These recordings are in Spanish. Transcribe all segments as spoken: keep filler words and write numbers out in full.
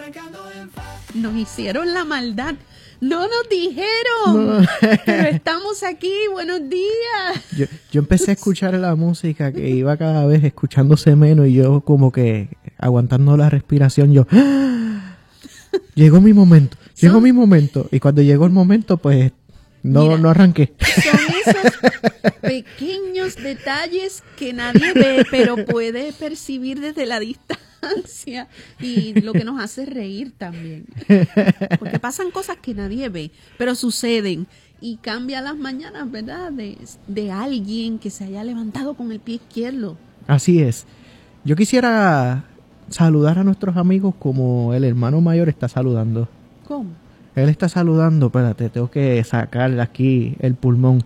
Nos hicieron la maldad. No nos dijeron. No. Pero estamos aquí. Buenos días. Yo, yo empecé a escuchar la música que iba cada vez escuchándose menos y yo como que aguantando la respiración. Yo, ¡ah! Llegó mi momento. Llegó ¿Son? mi momento. Y cuando llegó el momento, pues no, Mira, no arranqué. Son esos pequeños detalles que nadie ve, pero puede percibir desde la distancia. Y lo que nos hace reír también. Porque pasan cosas que nadie ve, pero suceden. Y cambia las mañanas, ¿verdad? De, de alguien que se haya levantado con el pie izquierdo. Así es. Yo quisiera saludar a nuestros amigos como el hermano mayor está saludando. ¿Cómo? Él está saludando. Espérate, tengo que sacarle aquí el pulmón.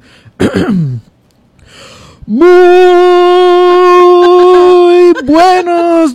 Muy buenos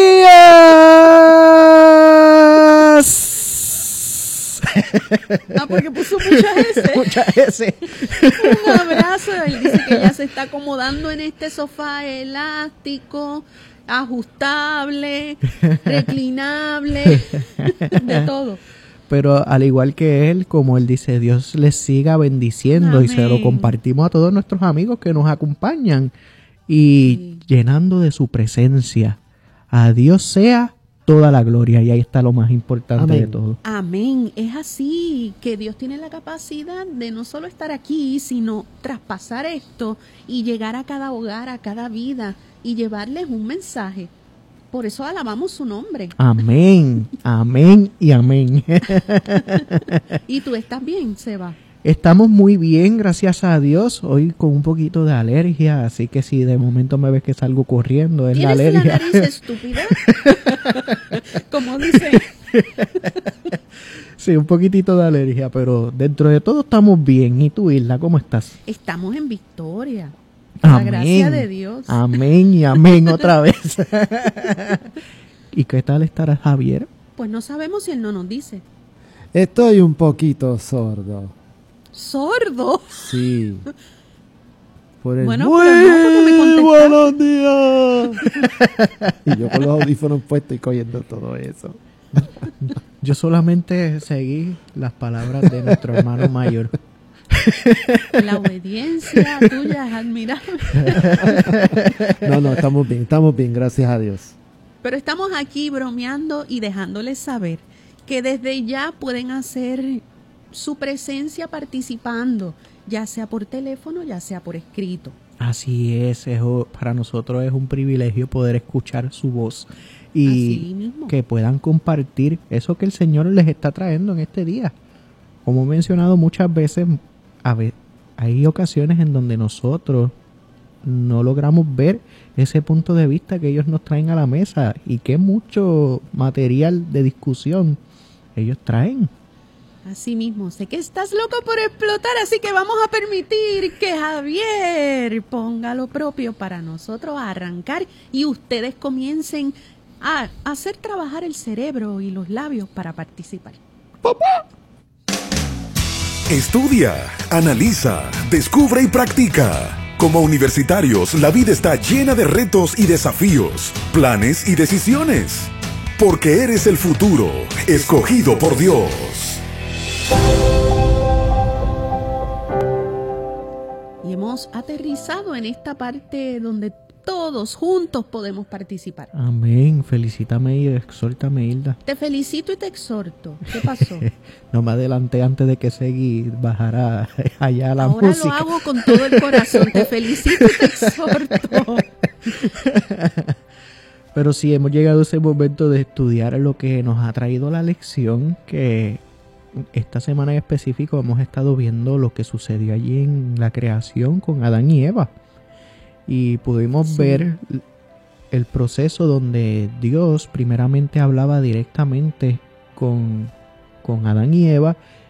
días. Ah, porque puso muchas S. Muchas S. Un abrazo. Él dice que ya se está acomodando en este sofá elástico, ajustable, reclinable, de todo. Pero al igual que él, como él dice, Dios les siga bendiciendo. Amén. Y se lo compartimos a todos nuestros amigos que nos acompañan y sí. llenando de su presencia. A Dios sea toda la gloria y ahí está lo más importante Amén. de todo. Amén. Es así, que Dios tiene la capacidad de no solo estar aquí, sino traspasar esto y llegar a cada hogar, a cada vida y llevarles un mensaje. Por eso alabamos su nombre. Amén, amén y amén. ¿Y tú estás bien, Seba? Estamos muy bien, gracias a Dios. Hoy con un poquito de alergia, así que si de momento me ves que salgo corriendo, es la alergia. ¿Tienes la nariz estúpida? Como dice. Sí, un poquitito de alergia, pero dentro de todo estamos bien. ¿Y tú, Isla, cómo estás? Estamos en victoria. La amén, gracia de Dios. Amén y amén otra vez. ¿Y qué tal estará Javier? Pues no sabemos si él no nos dice. Estoy un poquito sordo. ¿Sordo? Sí. Por el bueno, muy pero no, me buenos días. Y yo con los audífonos puestos y cogiendo todo eso. Yo solamente seguí las palabras de nuestro hermano mayor. La obediencia tuya es admirable. No, no, estamos bien, estamos bien, gracias a Dios. Pero estamos aquí bromeando y dejándoles saber que desde ya pueden hacer su presencia participando, ya sea por teléfono, ya sea por escrito. Así es, es para nosotros es un privilegio poder escuchar su voz y que puedan compartir eso que el Señor les está trayendo en este día. Como he mencionado muchas veces, a ver, hay ocasiones en donde nosotros no logramos ver ese punto de vista que ellos nos traen a la mesa y que mucho material de discusión ellos traen. Así mismo, sé que estás loco por explotar, así que vamos a permitir que Javier ponga lo propio para nosotros arrancar y ustedes comiencen a hacer trabajar el cerebro y los labios para participar. ¡Papá! Estudia, analiza, descubre y practica. Como universitarios, la vida está llena de retos y desafíos, planes y decisiones. Porque eres el futuro, escogido por Dios. Y hemos aterrizado en esta parte donde todos juntos podemos participar. Amén. Felicítame y exhórtame, Hilda. Te felicito y te exhorto. ¿Qué pasó? No me adelanté antes de que Segui bajara allá la Ahora música. Ahora lo hago con todo el corazón. Te felicito y te exhorto. Pero sí, hemos llegado a ese momento de estudiar lo que nos ha traído la lección, que esta semana en específico hemos estado viendo lo que sucedió allí en la creación con Adán y Eva. Y pudimos sí. ver el proceso donde Dios primeramente hablaba directamente con, con Adán y Eva